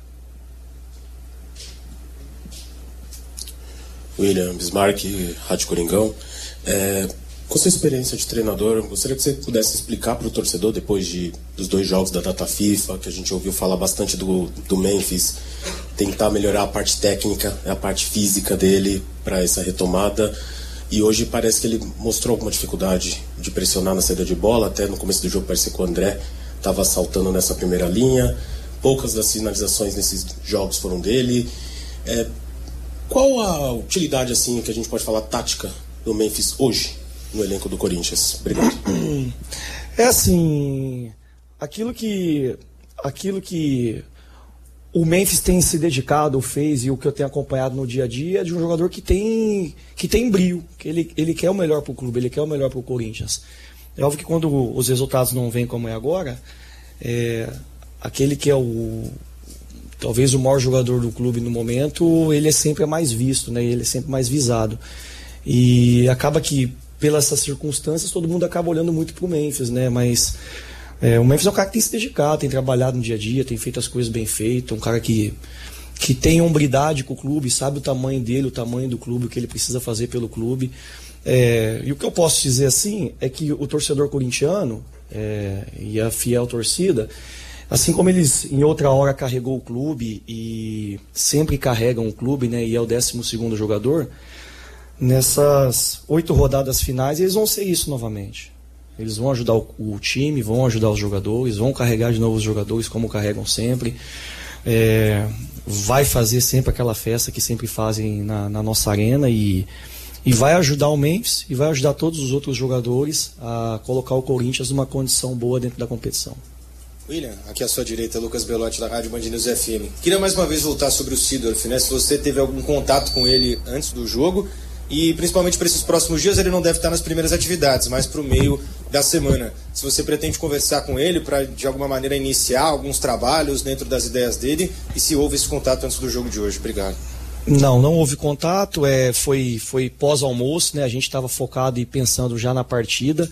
William Bismarck, Rádio Coringão. É, com sua experiência de treinador, gostaria que você pudesse explicar para o torcedor, depois de, dos dois jogos da data FIFA, que a gente ouviu falar bastante do, do Memphis, tentar melhorar a parte técnica, a parte física dele para essa retomada. E hoje parece que ele mostrou alguma dificuldade de pressionar na saída de bola. Até no começo do jogo parecia que o André estava saltando nessa primeira linha. Poucas das finalizações nesses jogos foram dele. É, qual a utilidade, assim, que a gente pode falar, tática do Memphis hoje no elenco do Corinthians? Obrigado. É assim, aquilo que, aquilo que o Memphis tem se dedicado, fez, e o que eu tenho acompanhado no dia a dia é de um jogador que tem, que tem brio, que ele, ele quer o melhor para o clube, ele quer o melhor para o Corinthians. É óbvio que quando os resultados não vêm como é agora, é... aquele que é o talvez o maior jogador do clube no momento, ele é sempre mais visto, né? Ele é sempre mais visado. E acaba que, pelas essas circunstâncias, todo mundo acaba olhando muito pro Memphis, né? Mas é, o Memphis é um cara que tem se dedicado, tem trabalhado no dia a dia, tem feito as coisas bem feitas, um cara que, que tem hombridade com o clube, sabe o tamanho dele, o tamanho do clube, o que ele precisa fazer pelo clube. É, e o que eu posso dizer assim é que o torcedor corintiano é, e a fiel torcida, assim como eles em outra hora carregou o clube e sempre carregam o clube, né, e é o décimo segundo jogador, nessas oito rodadas finais eles vão ser isso novamente. Eles vão ajudar o, o time, vão ajudar os jogadores, vão carregar de novo os jogadores como carregam sempre. É, vai fazer sempre aquela festa que sempre fazem na, na nossa arena e, e vai ajudar o Memphis e vai ajudar todos os outros jogadores a colocar o Corinthians numa condição boa dentro da competição. William, aqui à sua direita, Lucas Belotti, da Rádio Band News F M. Queria mais uma vez voltar sobre o Seedorf, né? Se você teve algum contato com ele antes do jogo e principalmente para esses próximos dias ele não deve estar nas primeiras atividades, mas para o meio da semana. Se você pretende conversar com ele para de alguma maneira iniciar alguns trabalhos dentro das ideias dele e se houve esse contato antes do jogo de hoje. Obrigado. Não, não houve contato, é, foi, foi pós-almoço, né? A gente estava focado e pensando já na partida.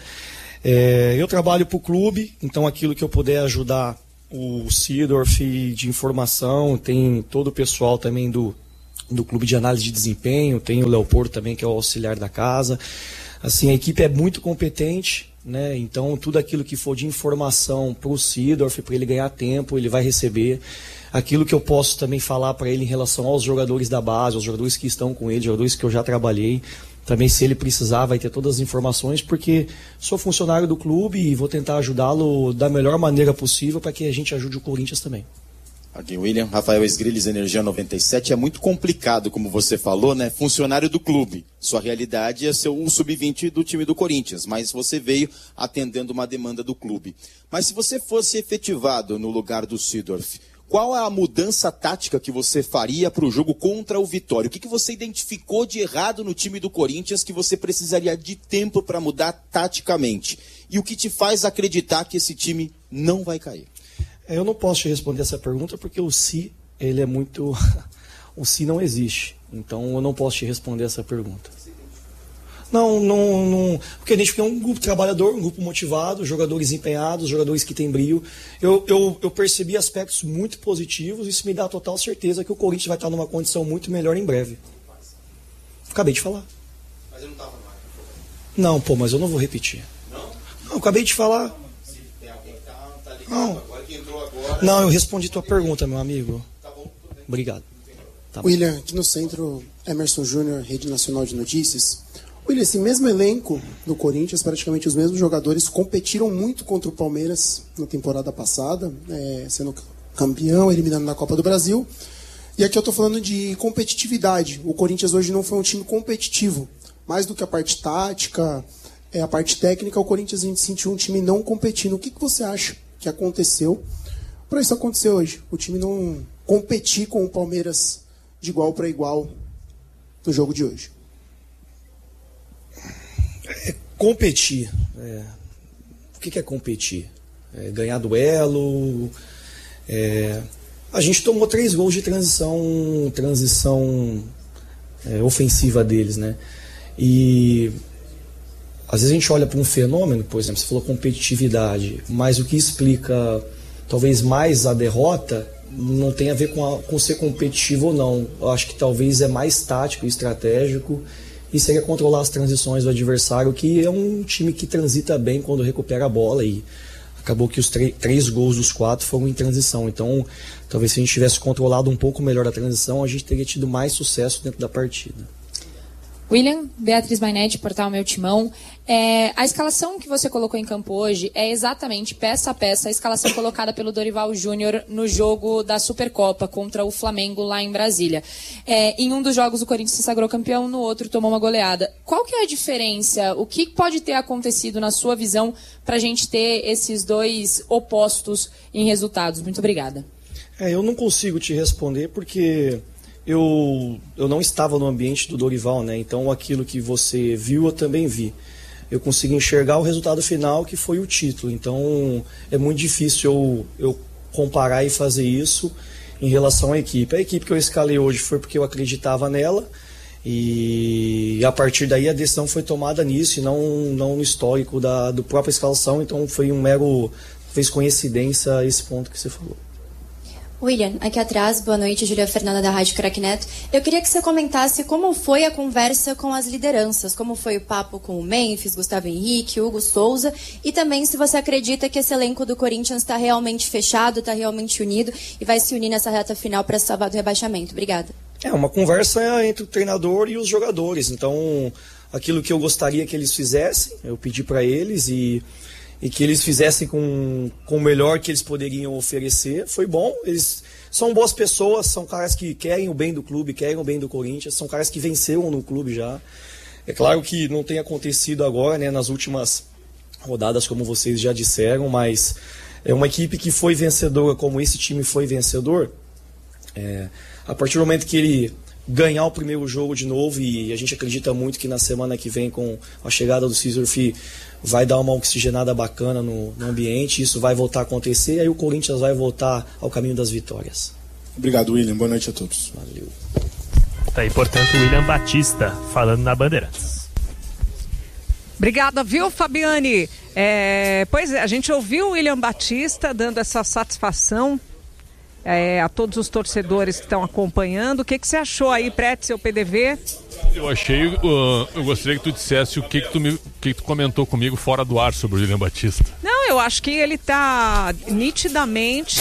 É, eu trabalho para o clube, então aquilo que eu puder ajudar o Seedorf de informação, tem todo o pessoal também do, do clube de análise de desempenho, tem o Leopoldo também, que é o auxiliar da casa. Assim, a equipe é muito competente, né? Então tudo aquilo que for de informação para o Seedorf, para ele ganhar tempo, ele vai receber. Aquilo que eu posso também falar para ele em relação aos jogadores da base, aos jogadores que estão com ele, jogadores que eu já trabalhei, também se ele precisar vai ter todas as informações, porque sou funcionário do clube e vou tentar ajudá-lo da melhor maneira possível para que a gente ajude o Corinthians também. Aqui, William, Rafael Esgrilles, Energia noventa e sete. É muito complicado, como você falou, né? Funcionário do clube. Sua realidade é ser um sub vinte do time do Corinthians, mas você veio atendendo uma demanda do clube. Mas se você fosse efetivado no lugar do Seedorf, qual é a mudança tática que você faria para o jogo contra o Vitória? O que, que você identificou de errado no time do Corinthians que você precisaria de tempo para mudar taticamente? E o que te faz acreditar que esse time não vai cair? Eu não posso te responder essa pergunta porque o se, ele é muito... o se não existe. Então eu não posso te responder essa pergunta. Não, não, não, porque a gente é um grupo trabalhador, um grupo motivado, jogadores empenhados, jogadores que têm brilho. Eu, eu, eu percebi aspectos muito positivos e isso me dá total certeza que o Corinthians vai estar numa condição muito melhor em breve. Acabei de falar. Mas eu não estava mais. Não, pô, mas eu não vou repetir. Não? Não, acabei de falar. Se tem alguém que tá, tá ligado, não. Agora que entrou agora... Não, eu respondi tua pergunta, meu amigo. Tá bom, tudo bem. Obrigado. Tá William, aqui no centro, Emerson Júnior, Rede Nacional de Notícias. William, esse mesmo elenco do Corinthians, praticamente os mesmos jogadores, competiram muito contra o Palmeiras na temporada passada, é, sendo campeão, eliminando na Copa do Brasil. E aqui eu estou falando de competitividade. O Corinthians hoje não foi um time competitivo. Mais do que a parte tática, é, a parte técnica, o Corinthians a gente sentiu um time não competindo. O que, que você acha que aconteceu para isso acontecer hoje? O time não competir com o Palmeiras de igual para igual no jogo de hoje. É competir. É. O que é competir? É ganhar duelo. É. A gente tomou três gols de transição, transição é, ofensiva deles, né? E às vezes a gente olha para um fenômeno, por exemplo, você falou competitividade, mas o que explica talvez mais a derrota não tem a ver com, a, com ser competitivo ou não. Eu acho que talvez é mais tático e estratégico. E seria controlar as transições do adversário, que é um time que transita bem quando recupera a bola, e acabou que os três gols dos quatro foram em transição. Então, talvez se a gente tivesse controlado um pouco melhor a transição, a gente teria tido mais sucesso dentro da partida. William, Beatriz Mainetti, Portal Meu Timão. É, a escalação que você colocou em campo hoje é exatamente, peça a peça, a escalação colocada pelo Dorival Júnior no jogo da Supercopa contra o Flamengo lá em Brasília. É, em um dos jogos o Corinthians se sagrou campeão, no outro tomou uma goleada. Qual que é a diferença? O que pode ter acontecido na sua visão para a gente ter esses dois opostos em resultados? Muito obrigada. É, eu não consigo te responder porque... Eu, eu não estava no ambiente do Dorival, né? Então aquilo que você viu eu também vi. Eu consegui enxergar o resultado final, que foi o título. Então é muito difícil eu, eu comparar e fazer isso em relação à equipe. A equipe que eu escalei hoje foi porque eu acreditava nela, e a partir daí a decisão foi tomada nisso e não, não no histórico da do própria escalação. Então foi um mero, fez coincidência esse ponto que você falou. William, aqui atrás, boa noite, Julia Fernanda da Rádio Crack Neto. Eu queria que você comentasse como foi a conversa com as lideranças, como foi o papo com o Memphis, Gustavo Henrique, Hugo Souza, e também se você acredita que esse elenco do Corinthians está realmente fechado, está realmente unido e vai se unir nessa reta final para se salvar do rebaixamento. Obrigada. É uma conversa entre o treinador e os jogadores, então aquilo que eu gostaria que eles fizessem, eu pedi para eles e... e que eles fizessem com, com o melhor que eles poderiam oferecer. Foi bom, eles são boas pessoas, são caras que querem o bem do clube, querem o bem do Corinthians, são caras que venceram no clube já. É claro que não tem acontecido agora, né, nas últimas rodadas, como vocês já disseram, mas é uma equipe que foi vencedora, como esse time foi vencedor. É, a partir do momento que ele ganhar o primeiro jogo de novo, e a gente acredita muito que na semana que vem, com a chegada do Cisurf, vai dar uma oxigenada bacana no, no ambiente, isso vai voltar a acontecer, e aí o Corinthians vai voltar ao caminho das vitórias. Obrigado, William. Boa noite a todos. Valeu. Tá aí, portanto, o William Batista falando na Bandeirantes. Obrigada, viu, Fabiane? É, pois é, a gente ouviu o William Batista dando essa satisfação é, a todos os torcedores que estão acompanhando. O que, que você achou aí, Pretzel, P D V? Eu achei, uh, eu gostaria que tu dissesse o que que tu, me, o que que tu comentou comigo fora do ar sobre o William Batista. Não, eu acho que ele está nitidamente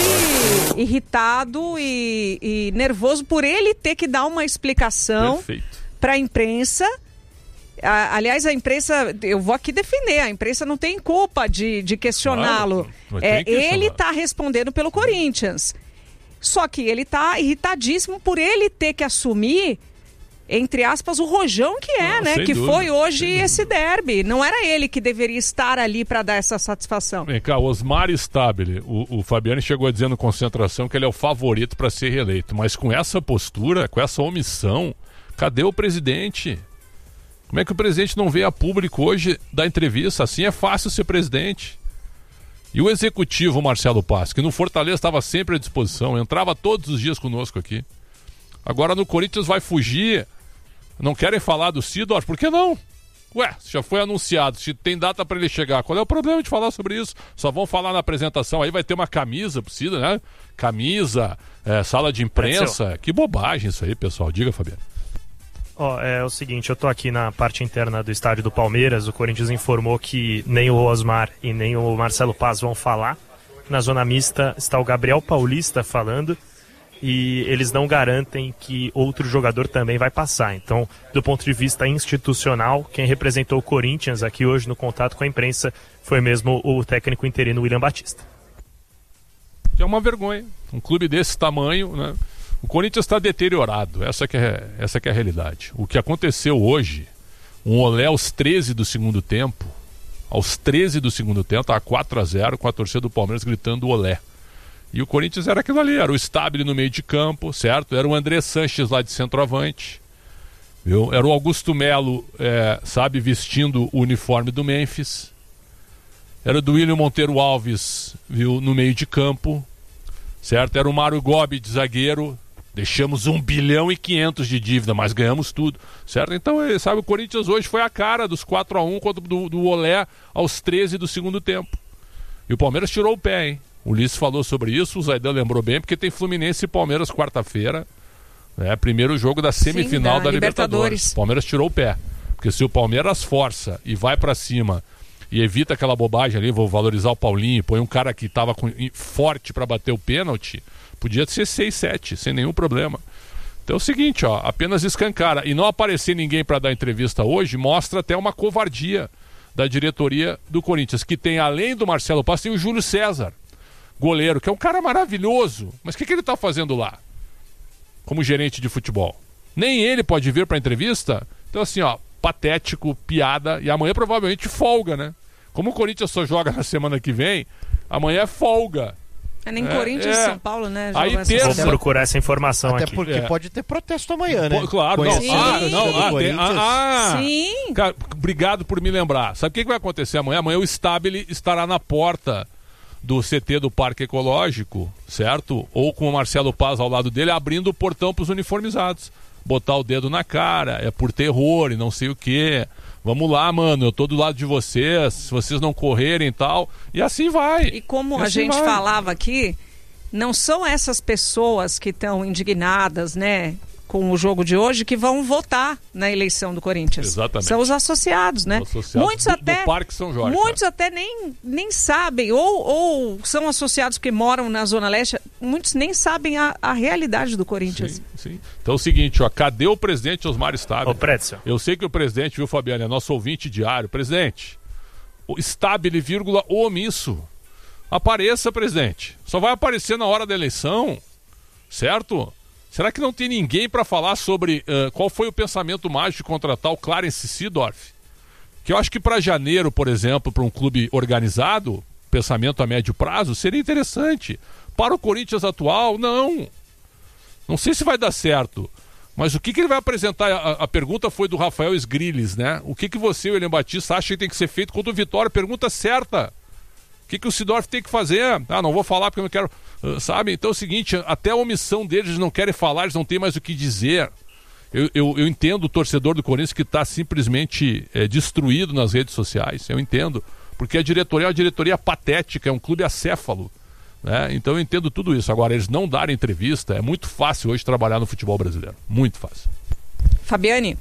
irritado e, e nervoso por ele ter que dar uma explicação para a imprensa. A, aliás, a imprensa, eu vou aqui defender, a imprensa não tem culpa de, de questioná-lo. Claro, é, ele está respondendo pelo Corinthians. Só que ele está irritadíssimo por ele ter que assumir, entre aspas, o rojão que é, não, né? Que dúvida, foi hoje esse derby. Não era ele que deveria estar ali para dar essa satisfação. Vem cá, o Osmar Stabile, o, o Fabiano chegou a dizer no Concentração que ele é o favorito para ser reeleito. Mas com essa postura, com essa omissão, cadê o presidente? Como é que o presidente não veio a público hoje dar entrevista? Assim é fácil ser presidente. E o executivo Marcelo Paz, que no Fortaleza estava sempre à disposição, entrava todos os dias conosco aqui. Agora no Corinthians vai fugir. Não querem falar do Sidor? Por que não? Ué, já foi anunciado, se tem data para ele chegar. Qual é o problema de falar sobre isso? Só vão falar na apresentação, aí vai ter uma camisa pro Sidor, né? Camisa, é, sala de imprensa. Que bobagem isso aí, pessoal. Diga, Fabiano. Ó, oh, é o seguinte, eu tô aqui na parte interna do estádio do Palmeiras. O Corinthians informou que nem o Osmar e nem o Marcelo Paz vão falar. Na zona mista está o Gabriel Paulista falando, e eles não garantem que outro jogador também vai passar. Então, do ponto de vista institucional, quem representou o Corinthians aqui hoje no contato com a imprensa foi mesmo o técnico interino William Batista. Que é uma vergonha, um clube desse tamanho, né? O Corinthians está deteriorado, essa que, é, essa que é a realidade. O que aconteceu hoje, um olé aos treze do segundo tempo, aos treze do segundo tempo, tá quatro a zero, com a torcida do Palmeiras gritando olé. E o Corinthians era aquilo ali, era o Stabile no meio de campo, certo? Era o André Sanches lá de centroavante, viu? Era o Augusto Melo, é, sabe, vestindo o uniforme do Memphis. Era do William Monteiro Alves, viu, no meio de campo, certo? Era o Mário Gobi de zagueiro. Deixamos um bilhão e quinhentos de dívida, mas ganhamos tudo, certo? Então, sabe, o Corinthians hoje foi a cara dos quatro a um contra do, do olé aos treze do segundo tempo. E o Palmeiras tirou o pé, hein? O Ulisses falou sobre isso, o Zaidan lembrou bem, porque tem Fluminense e Palmeiras quarta-feira, né? Primeiro jogo da semifinal Sim, da, da Libertadores. Libertadores. O Palmeiras tirou o pé, porque se o Palmeiras força e vai pra cima e evita aquela bobagem ali, vou valorizar o Paulinho, põe um cara que tava com, forte pra bater o pênalti, podia ser seis a sete, sem nenhum problema. Então é o seguinte, ó, apenas escancara. E não aparecer ninguém para dar entrevista hoje mostra até uma covardia da diretoria do Corinthians, que tem, além do Marcelo Paz, tem o Júlio César, goleiro, que é um cara maravilhoso. Mas o que, que ele está fazendo lá? Como gerente de futebol? Nem ele pode vir para entrevista? Então assim, ó, patético, piada, e amanhã provavelmente folga, né? Como o Corinthians só joga na semana que vem, amanhã é folga. É nem é, Corinthians e é. São Paulo, né? Aí terça... Vou procurar essa informação Até aqui. Até porque é. pode ter protesto amanhã, né? Pô, claro, não. Sim. Ah, não. Ah, tem, ah, ah. Sim. Cara, obrigado por me lembrar. Sabe o que, que vai acontecer amanhã? Amanhã o Stabile estará na porta do C T do Parque Ecológico, certo? Ou com o Marcelo Paz ao lado dele, abrindo o portão para os uniformizados. Botar o dedo na cara, é por terror e não sei o quê. Vamos lá, mano, eu tô do lado de vocês, se vocês não correrem e tal. E assim vai. E como e a assim gente vai. falava aqui, não são essas pessoas que estão indignadas, né, com o jogo de hoje que vão votar na eleição do Corinthians. Exatamente. São os associados, né? Os associados muitos do, até, do Parque São Jorge. Muitos cara. até nem, nem sabem, ou, ou são associados que moram na Zona Leste, muitos nem sabem a, a realidade do Corinthians. Sim, sim. Então é o seguinte, ó, cadê o presidente Osmar Stabile? Ô, Pretzel. Eu sei que o presidente, viu, Fabiano, é nosso ouvinte diário. Presidente, o Stabile, vírgula, omisso. Apareça, presidente. Só vai aparecer na hora da eleição, certo? Será que não tem ninguém para falar sobre uh, qual foi o pensamento mágico de contratar o Clarence Seedorf? Que eu acho que para janeiro, por exemplo, para um clube organizado, pensamento a médio prazo, seria interessante. Para o Corinthians atual, não. Não sei se vai dar certo. Mas o que, que ele vai apresentar? A, a pergunta foi do Rafael Esgrilles, né? O que, que você, William Batista, acha que tem que ser feito contra o Vitória? Pergunta certa. O que, que o Seedorf tem que fazer? Ah, não vou falar porque eu não quero... Uh, sabe? Então é o seguinte, até a omissão deles, eles não querem falar, eles não têm mais o que dizer. Eu, eu, eu entendo o torcedor do Corinthians que está simplesmente é, destruído nas redes sociais. Eu entendo. Porque a diretoria é uma diretoria patética, é um clube acéfalo. Né? Então eu entendo tudo isso. Agora, eles não darem entrevista, é muito fácil hoje trabalhar no futebol brasileiro. Muito fácil. Fabiane.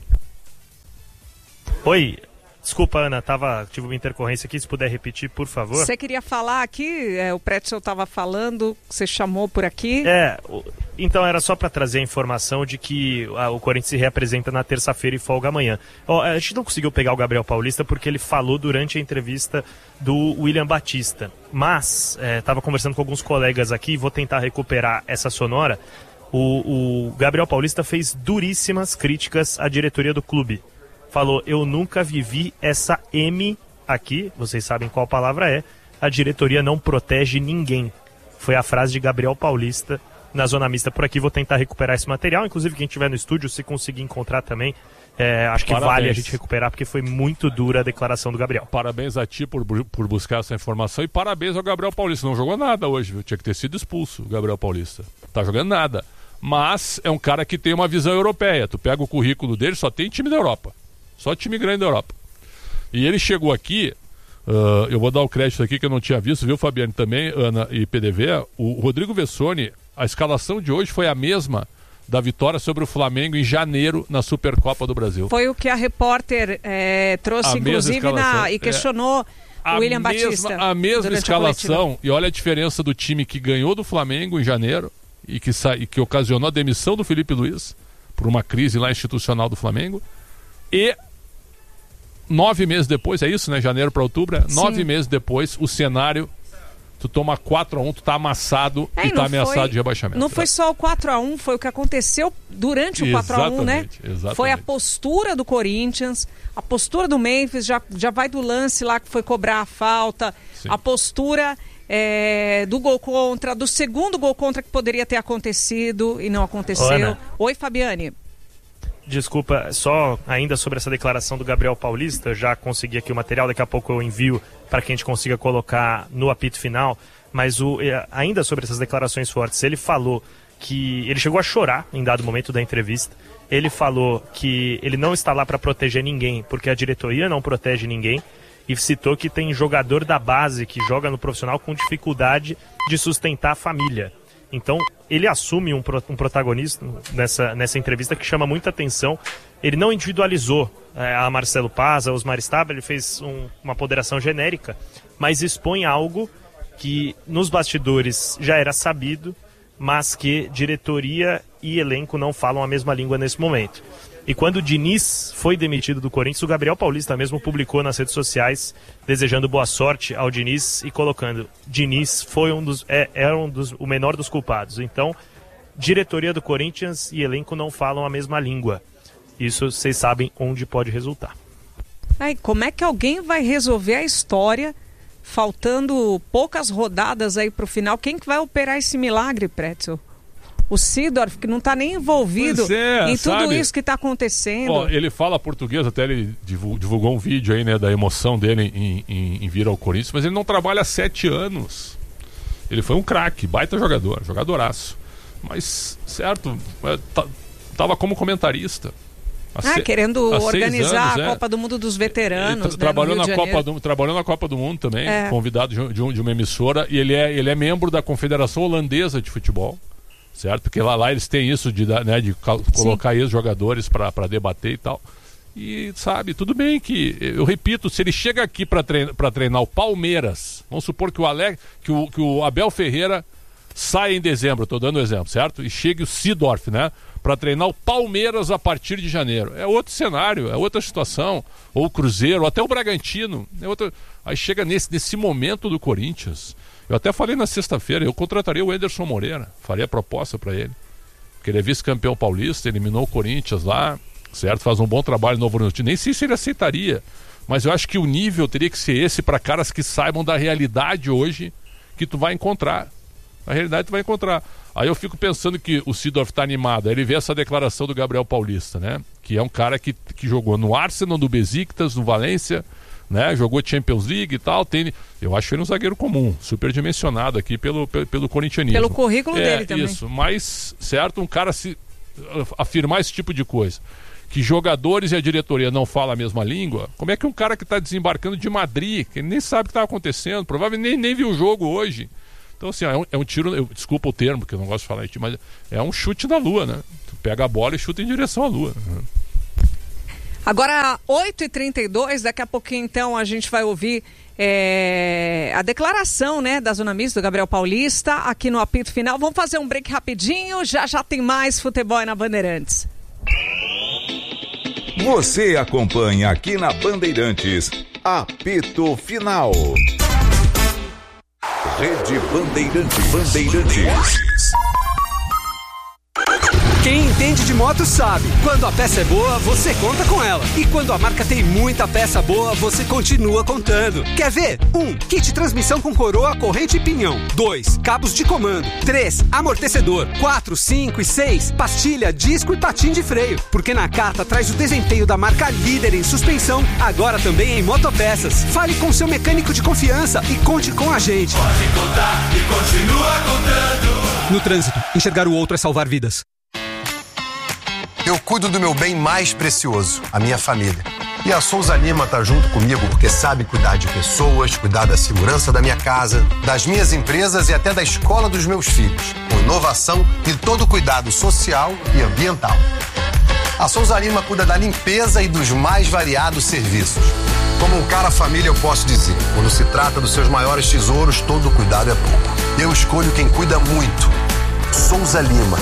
Oi. Desculpa, Ana, tava, tive uma intercorrência aqui, se puder repetir, por favor. Você queria falar aqui, é, o Pretzel estava falando, você chamou por aqui. É, o, então era só para trazer a informação de que a, o Corinthians se reapresenta na terça-feira e folga amanhã. Ó, a gente não conseguiu pegar o Gabriel Paulista porque ele falou durante a entrevista do William Batista, mas estava conversando com alguns colegas aqui, vou tentar recuperar essa sonora. O, o Gabriel Paulista fez duríssimas críticas à diretoria do clube. Falou, eu nunca vivi essa M aqui, vocês sabem qual palavra é, a diretoria não protege ninguém. Foi a frase de Gabriel Paulista na Zona Mista. Por aqui vou tentar recuperar esse material, inclusive quem estiver no estúdio, se conseguir encontrar também, é, acho que Parabéns. Vale a gente recuperar, porque foi muito dura a declaração do Gabriel. Parabéns a ti por, por buscar essa informação e parabéns ao Gabriel Paulista. Não jogou nada hoje, viu? Tinha que ter sido expulso o Gabriel Paulista. Tá jogando nada. Mas é um cara que tem uma visão europeia. Tu pega o currículo dele, só tem time da Europa. Só time grande da Europa. E ele chegou aqui, uh, eu vou dar o crédito aqui que eu não tinha visto, viu, Fabiane, também, Ana e P D V. O Rodrigo Vessone, a escalação de hoje foi a mesma da vitória sobre o Flamengo em janeiro na Supercopa do Brasil. Foi o que a repórter é, trouxe, a inclusive, na, e questionou é, o William mesma, Batista. A mesma escalação, e olha a diferença do time que ganhou do Flamengo em janeiro e que, sa- e que ocasionou a demissão do Felipe Luiz por uma crise lá institucional do Flamengo. E nove meses depois, é isso, né? Janeiro para outubro, é? Nove meses depois, o cenário, tu toma quatro a um, tu tá amassado é, e tá ameaçado foi, de rebaixamento. Não foi só o quatro a um, foi o que aconteceu durante o quatro a um, né? Exatamente. Foi a postura do Corinthians, a postura do Memphis, já, já vai do lance lá que foi cobrar a falta, Sim. a postura é, do gol contra, do segundo gol contra que poderia ter acontecido e não aconteceu. Ana. Oi, Fabiane. Desculpa, só ainda sobre essa declaração do Gabriel Paulista, eu já consegui aqui o material, daqui a pouco eu envio para que a gente consiga colocar no apito final, mas o, ainda sobre essas declarações fortes, ele falou que ele chegou a chorar em dado momento da entrevista, ele falou que ele não está lá para proteger ninguém, porque a diretoria não protege ninguém, e citou que tem jogador da base que joga no profissional com dificuldade de sustentar a família. Então, ele assume um, pro, um protagonista nessa, nessa entrevista que chama muita atenção. Ele não individualizou é, a Marcelo Paz, a Osmar Staba, ele fez um, uma ponderação genérica, mas expõe algo que nos bastidores já era sabido, mas que diretoria e elenco não falam a mesma língua nesse momento. E quando o Diniz foi demitido do Corinthians, o Gabriel Paulista mesmo publicou nas redes sociais desejando boa sorte ao Diniz e colocando: Diniz foi um dos, é, era um dos, o menor dos culpados. Então, diretoria do Corinthians e elenco não falam a mesma língua. Isso vocês sabem onde pode resultar. Ai, como é que alguém vai resolver a história faltando poucas rodadas aí para o final? Quem que vai operar esse milagre, Pretzel? O Seedorf, que não está nem envolvido é, em tudo sabe? Isso que está acontecendo. Ó, ele fala português, até ele divulgou um vídeo aí, né, da emoção dele em, em, em vir ao Corinthians, mas ele não trabalha há sete anos. Ele foi um craque, baita jogador, jogadoraço. Mas, certo, estava como comentarista. Ah, se... querendo organizar anos, a Copa é. do Mundo dos Veteranos. Tra- trabalhou, né, na Copa do, trabalhou na Copa do Mundo também, é. convidado de, de, de uma emissora, e ele é, ele é membro da Confederação Holandesa de Futebol. Certo? Porque lá, lá eles têm isso de, né, de colocar ex-jogadores para debater e tal. E, sabe, tudo bem que, eu repito, se ele chega aqui para treinar, treinar o Palmeiras, vamos supor que o, Ale, que o, que o Abel Ferreira saia em dezembro, estou dando um exemplo, certo? E chegue o Seedorf, né, para treinar o Palmeiras a partir de janeiro. É outro cenário, é outra situação. Ou o Cruzeiro, ou até o Bragantino. É outra... Aí chega nesse, nesse momento do Corinthians... Eu até falei na sexta-feira, eu contrataria o Anderson Moreira, faria proposta para ele. Porque ele é vice-campeão paulista, eliminou o Corinthians lá, certo? Faz um bom trabalho no Novo Horizontino. Nem sei se ele aceitaria, mas eu acho que o nível teria que ser esse para caras que saibam da realidade hoje que tu vai encontrar. A realidade tu vai encontrar. Aí eu fico pensando que o Seedorf tá animado. Aí ele vê essa declaração do Gabriel Paulista, né? Que é um cara que, que jogou no Arsenal, no Besiktas, no Valência, né? Jogou Champions League e tal. Tem, eu acho ele um zagueiro comum, superdimensionado aqui pelo, pelo, pelo corintianismo. Pelo currículo é, dele também. Isso, mas, certo, um cara se afirmar esse tipo de coisa, que jogadores e a diretoria não falam a mesma língua, como é que um cara que está desembarcando de Madrid, que nem sabe o que está acontecendo, provavelmente nem, nem viu o jogo hoje. Então, assim, é um, é um tiro, eu, desculpa o termo, que eu não gosto de falar isso, mas é um chute na lua, né? Tu pega a bola e chuta em direção à lua. Né? Agora, oito e trinta e dois, daqui a pouquinho, então, a gente vai ouvir é, a declaração, né, da Zona Mista, do Gabriel Paulista, aqui no apito final. Vamos fazer um break rapidinho, já já tem mais futebol aí na Bandeirantes. Você acompanha aqui na Bandeirantes, apito final. Rede Bandeirantes. Bandeirantes. Quem entende de moto sabe, quando a peça é boa, você conta com ela. E quando a marca tem muita peça boa, você continua contando. Quer ver? um. Kit transmissão com coroa, corrente e pinhão. dois. Cabos de comando. três. Amortecedor. quatro, cinco e seis. Pastilha, disco e patim de freio. Porque na carta traz o desempenho da marca líder em suspensão, agora também em motopeças. Fale com seu mecânico de confiança e conte com a gente. Pode contar e continua contando. No trânsito, enxergar o outro é salvar vidas. Eu cuido do meu bem mais precioso, a minha família. E a Souza Lima tá junto comigo porque sabe cuidar de pessoas, cuidar da segurança da minha casa, das minhas empresas e até da escola dos meus filhos, com inovação e todo cuidado social e ambiental. A Souza Lima cuida da limpeza e dos mais variados serviços. Como um cara família, eu posso dizer, quando se trata dos seus maiores tesouros, todo cuidado é pouco. Eu escolho quem cuida muito. Souza Lima.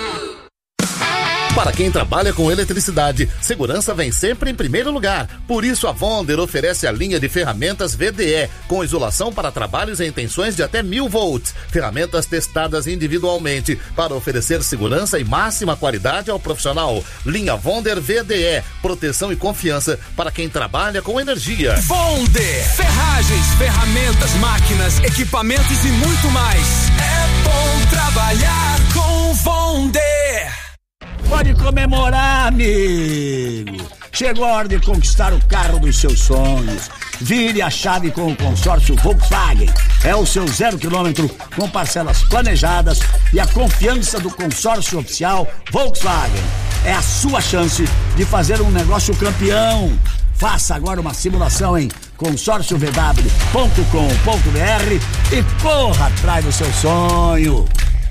Para quem trabalha com eletricidade, segurança vem sempre em primeiro lugar. Por isso, a Vonder oferece a linha de ferramentas V D E, com isolação para trabalhos em tensões de até mil volts. Ferramentas testadas individualmente para oferecer segurança e máxima qualidade ao profissional. Linha Vonder V D E, proteção e confiança para quem trabalha com energia. Vonder, ferragens, ferramentas, máquinas, equipamentos e muito mais. É bom trabalhar com Vonder. Pode comemorar, amigo! Chegou a hora de conquistar o carro dos seus sonhos. Vire a chave com o consórcio Volkswagen. É o seu zero quilômetro com parcelas planejadas e a confiança do consórcio oficial Volkswagen. É a sua chance de fazer um negócio campeão. Faça agora uma simulação em consórcio v w ponto com ponto b r e corra atrás do seu sonho.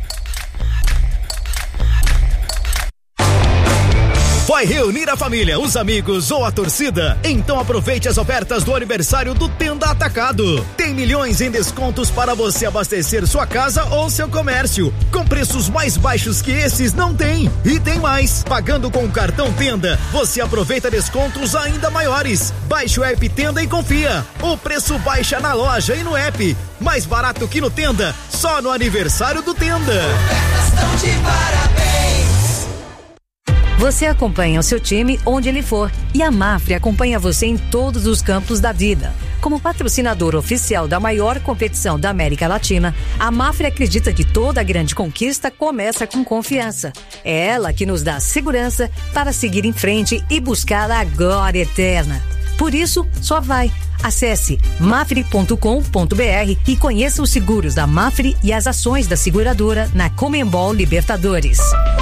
Vai reunir a família, os amigos ou a torcida? Então aproveite as ofertas do aniversário do Tenda Atacado. Tem milhões em descontos para você abastecer sua casa ou seu comércio. Com preços mais baixos que esses não tem. E tem mais. Pagando com o cartão Tenda, você aproveita descontos ainda maiores. Baixe o app Tenda e confia. O preço baixa na loja e no app. Mais barato que no Tenda, só no aniversário do Tenda. Ofertas estão de parabéns. Você acompanha o seu time onde ele for e a Mafre acompanha você em todos os campos da vida. Como patrocinador oficial da maior competição da América Latina, a Mafre acredita que toda grande conquista começa com confiança. É ela que nos dá segurança para seguir em frente e buscar a glória eterna. Por isso, só vai. Acesse mafre ponto com ponto b r e conheça os seguros da Mafre e as ações da seguradora na Conmebol Libertadores.